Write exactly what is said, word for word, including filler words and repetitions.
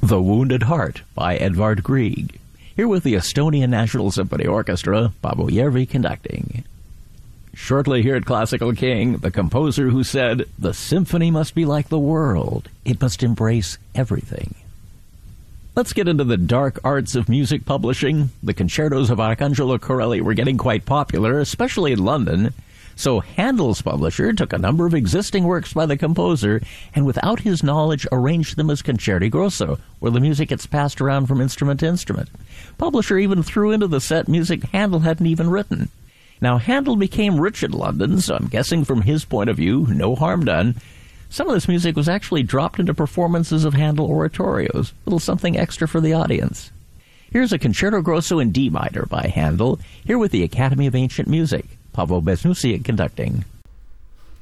The Wounded Heart by Edvard Grieg. Here with the Estonian National Symphony Orchestra, Paavo Järvi conducting. Shortly here at Classical King, the composer who said, "The symphony must be like the world. It must embrace everything." Let's get into the dark arts of music publishing. The concertos of Arcangelo Corelli were getting quite popular, especially in London. So Handel's publisher took a number of existing works by the composer and without his knowledge arranged them as concerti grosso, where the music gets passed around from instrument to instrument. Publisher even threw into the set music Handel hadn't even written. Now Handel became rich in London, so I'm guessing from his point of view, no harm done. Some of this music was actually dropped into performances of Handel oratorios, a little something extra for the audience. Here's a concerto grosso in D minor by Handel, here with the Academy of Ancient Music. Paavo Besnousiak conducting.